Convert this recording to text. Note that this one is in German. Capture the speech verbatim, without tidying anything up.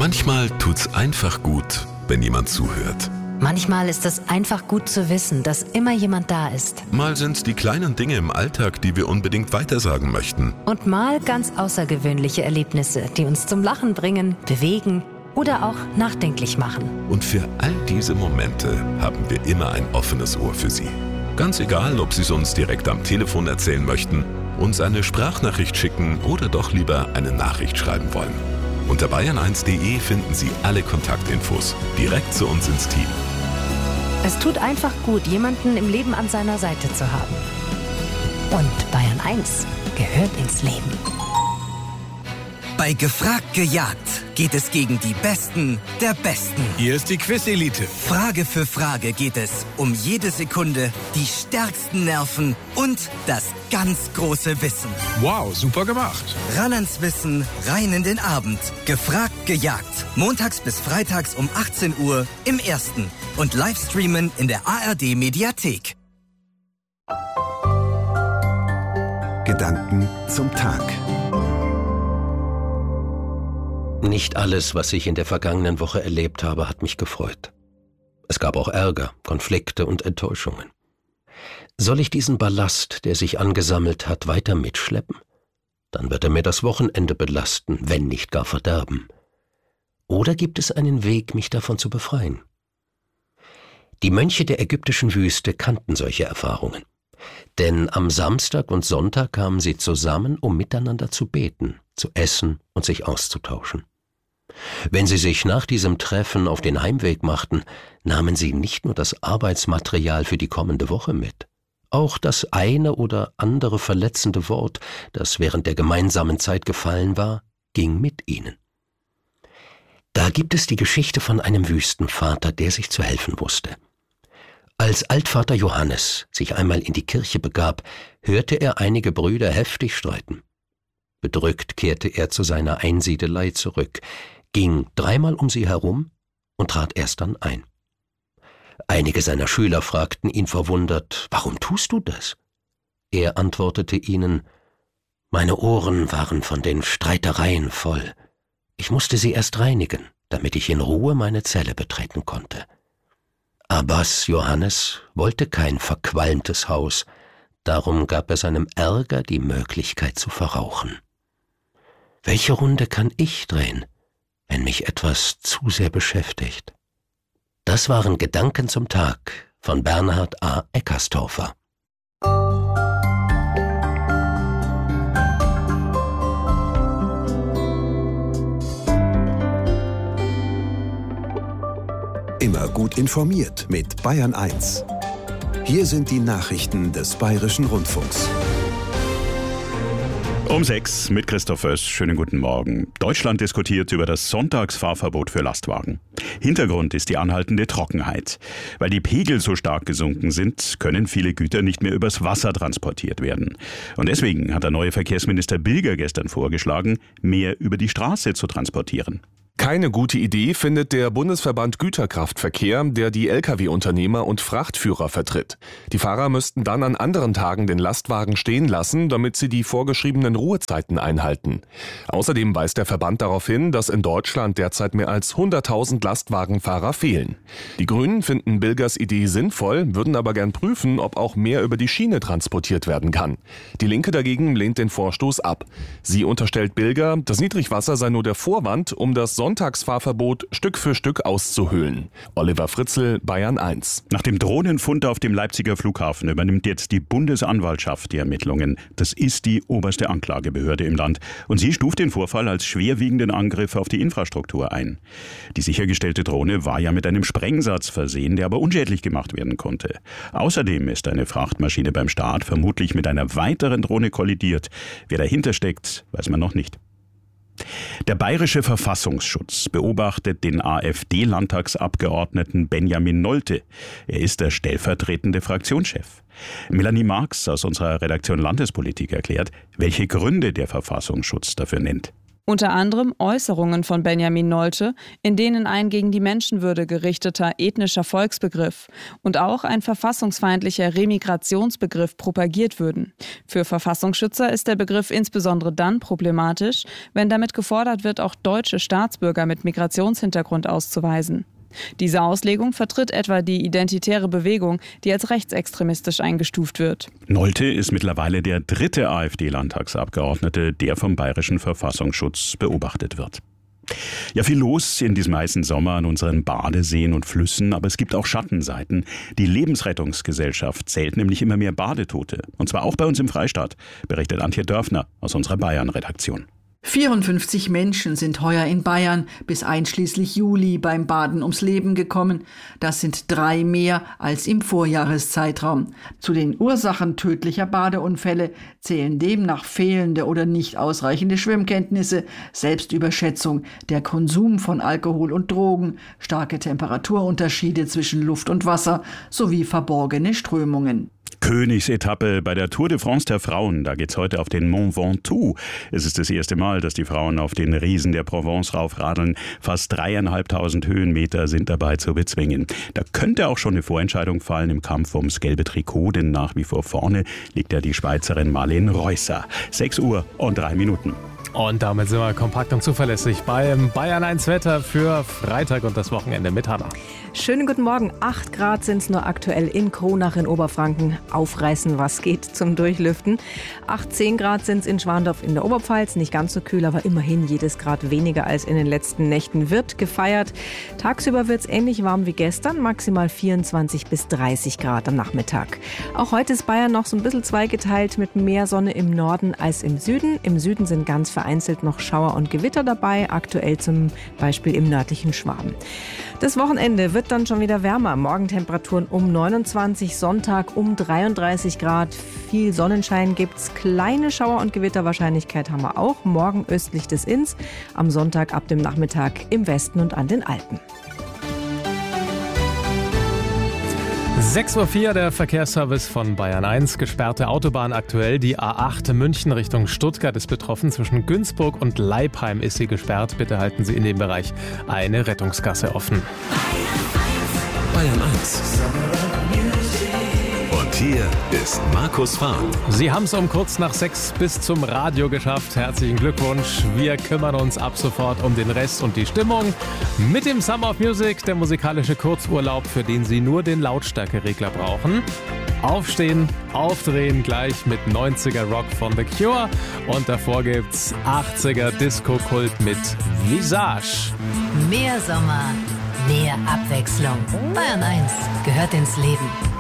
Manchmal tut's einfach gut, wenn jemand zuhört. Manchmal ist es einfach gut zu wissen, dass immer jemand da ist. Mal sind's die kleinen Dinge im Alltag, die wir unbedingt weitersagen möchten. Und mal ganz außergewöhnliche Erlebnisse, die uns zum Lachen bringen, bewegen oder auch nachdenklich machen. Und für all diese Momente haben wir immer ein offenes Ohr für Sie. Ganz egal, ob Sie es uns direkt am Telefon erzählen möchten, uns eine Sprachnachricht schicken oder doch lieber eine Nachricht schreiben wollen. Unter bayern eins punkt de finden Sie alle Kontaktinfos direkt zu uns ins Team. Es tut einfach gut, jemanden im Leben an seiner Seite zu haben. Und Bayern eins gehört ins Leben. Bei Gefragt gejagt geht es gegen die Besten der Besten. Hier ist die Quiz-Elite. Frage für Frage geht es um jede Sekunde, die stärksten Nerven und das ganz große Wissen. Wow, super gemacht. Ran ans Wissen, rein in den Abend. Gefragt gejagt. Montags bis freitags um achtzehn Uhr im Ersten. Und Livestreamen in der A R D-Mediathek. Gedanken zum Tag. Nicht alles, was ich in der vergangenen Woche erlebt habe, hat mich gefreut. Es gab auch Ärger, Konflikte und Enttäuschungen. Soll ich diesen Ballast, der sich angesammelt hat, weiter mitschleppen? Dann wird er mir das Wochenende belasten, wenn nicht gar verderben. Oder gibt es einen Weg, mich davon zu befreien? Die Mönche der ägyptischen Wüste kannten solche Erfahrungen. Denn am Samstag und Sonntag kamen sie zusammen, um miteinander zu beten, zu essen und sich auszutauschen. Wenn sie sich nach diesem Treffen auf den Heimweg machten, nahmen sie nicht nur das Arbeitsmaterial für die kommende Woche mit. Auch das eine oder andere verletzende Wort, das während der gemeinsamen Zeit gefallen war, ging mit ihnen. Da gibt es die Geschichte von einem Wüstenvater, der sich zu helfen wusste. Als Altvater Johannes sich einmal in die Kirche begab, hörte er einige Brüder heftig streiten. Bedrückt kehrte er zu seiner Einsiedelei zurück, ging dreimal um sie herum und trat erst dann ein. Einige seiner Schüler fragten ihn verwundert, »Warum tust du das?« Er antwortete ihnen, »Meine Ohren waren von den Streitereien voll. Ich musste sie erst reinigen, damit ich in Ruhe meine Zelle betreten konnte.« Abbas Johannes wollte kein verqualmtes Haus, darum gab er seinem Ärger die Möglichkeit zu verrauchen. Welche Runde kann ich drehen, wenn mich etwas zu sehr beschäftigt? Das waren Gedanken zum Tag von Bernhard A. Eckerstorfer. Immer gut informiert mit Bayern eins. Hier sind die Nachrichten des Bayerischen Rundfunks. Um sechs mit Christoph Oess. Schönen guten Morgen. Deutschland diskutiert über das Sonntagsfahrverbot für Lastwagen. Hintergrund ist die anhaltende Trockenheit. Weil die Pegel so stark gesunken sind, können viele Güter nicht mehr übers Wasser transportiert werden. Und deswegen hat der neue Verkehrsminister Bilger gestern vorgeschlagen, mehr über die Straße zu transportieren. Keine gute Idee findet der Bundesverband Güterkraftverkehr, der die L K W-Unternehmer und Frachtführer vertritt. Die Fahrer müssten dann an anderen Tagen den Lastwagen stehen lassen, damit sie die vorgeschriebenen Ruhezeiten einhalten. Außerdem weist der Verband darauf hin, dass in Deutschland derzeit mehr als hunderttausend Lastwagenfahrer fehlen. Die Grünen finden Bilgers Idee sinnvoll, würden aber gern prüfen, ob auch mehr über die Schiene transportiert werden kann. Die Linke dagegen lehnt den Vorstoß ab. Sie unterstellt Bilger, das Niedrigwasser sei nur der Vorwand, um das Sonntagsfahrverbot Stück für Stück auszuhöhlen. Oliver Fritzl, Bayern eins. Nach dem Drohnenfund auf dem Leipziger Flughafen übernimmt jetzt die Bundesanwaltschaft die Ermittlungen. Das ist die oberste Anklagebehörde im Land. Und sie stuft den Vorfall als schwerwiegenden Angriff auf die Infrastruktur ein. Die sichergestellte Drohne war ja mit einem Sprengsatz versehen, der aber unschädlich gemacht werden konnte. Außerdem ist eine Frachtmaschine beim Start vermutlich mit einer weiteren Drohne kollidiert. Wer dahinter steckt, weiß man noch nicht. Der Bayerische Verfassungsschutz beobachtet den AfD-Landtagsabgeordneten Benjamin Nolte. Er ist der stellvertretende Fraktionschef. Melanie Marx aus unserer Redaktion Landespolitik erklärt, welche Gründe der Verfassungsschutz dafür nennt. Unter anderem Äußerungen von Benjamin Nolte, in denen ein gegen die Menschenwürde gerichteter ethnischer Volksbegriff und auch ein verfassungsfeindlicher Remigrationsbegriff propagiert würden. Für Verfassungsschützer ist der Begriff insbesondere dann problematisch, wenn damit gefordert wird, auch deutsche Staatsbürger mit Migrationshintergrund auszuweisen. Diese Auslegung vertritt etwa die Identitäre Bewegung, die als rechtsextremistisch eingestuft wird. Nolte ist mittlerweile der dritte AfD-Landtagsabgeordnete, der vom Bayerischen Verfassungsschutz beobachtet wird. Ja, viel los in diesem heißen Sommer an unseren Badeseen und Flüssen, aber es gibt auch Schattenseiten. Die Lebensrettungsgesellschaft zählt nämlich immer mehr Badetote. Und zwar auch bei uns im Freistaat, berichtet Antje Dörfner aus unserer Bayern-Redaktion. vierundfünfzig Menschen sind heuer in Bayern bis einschließlich Juli beim Baden ums Leben gekommen. Das sind drei mehr als im Vorjahreszeitraum. Zu den Ursachen tödlicher Badeunfälle zählen demnach fehlende oder nicht ausreichende Schwimmkenntnisse, Selbstüberschätzung, der Konsum von Alkohol und Drogen, starke Temperaturunterschiede zwischen Luft und Wasser sowie verborgene Strömungen. Königsetappe bei der Tour de France der Frauen. Da geht's heute auf den Mont Ventoux. Es ist das erste Mal, dass die Frauen auf den Riesen der Provence raufradeln. Fast dreieinhalbtausend Höhenmeter sind dabei zu bezwingen. Da könnte auch schon eine Vorentscheidung fallen im Kampf ums gelbe Trikot, denn nach wie vor vorne liegt ja die Schweizerin Marlene Reusser. sechs Uhr und drei Minuten. Und damit sind wir kompakt und zuverlässig beim Bayern eins Wetter für Freitag und das Wochenende mit Hanna. Schönen guten Morgen. acht Grad sind es nur aktuell in Kronach in Oberfranken. Aufreißen, was geht zum Durchlüften. acht, zehn Grad sind es in Schwandorf in der Oberpfalz. Nicht ganz so kühl, aber immerhin jedes Grad weniger als in den letzten Nächten. Wird gefeiert. Tagsüber wird es ähnlich warm wie gestern. Maximal vierundzwanzig bis dreißig Grad am Nachmittag. Auch heute ist Bayern noch so ein bisschen zweigeteilt mit mehr Sonne im Norden als im Süden. Im Süden sind ganz vereinzelt noch Schauer und Gewitter dabei. Aktuell zum Beispiel im nördlichen Schwaben. Das Wochenende wird dann schon wieder wärmer. Morgentemperaturen um neunundzwanzig, Sonntag um dreiunddreißig Grad. Viel Sonnenschein gibt's. Kleine Schauer- und Gewitterwahrscheinlichkeit haben wir auch. Morgen östlich des Inns. Am Sonntag ab dem Nachmittag im Westen und an den Alpen. sechs Uhr vier, der Verkehrsservice von Bayern eins. Gesperrte Autobahn aktuell. Die A acht München Richtung Stuttgart ist betroffen. Zwischen Günzburg und Leipheim ist sie gesperrt. Bitte halten Sie in dem Bereich eine Rettungsgasse offen. Bayern eins. Und hier ist Markus Fahren. Sie haben es um kurz nach sechs bis zum Radio geschafft. Herzlichen Glückwunsch. Wir kümmern uns ab sofort um den Rest und die Stimmung. Mit dem Summer of Music, der musikalische Kurzurlaub, für den Sie nur den Lautstärkeregler brauchen. Aufstehen, aufdrehen, gleich mit neunziger Rock von The Cure. Und davor gibt's achtziger Disco-Kult mit Visage. Mehr Sommer, mehr Abwechslung. Bayern eins gehört ins Leben.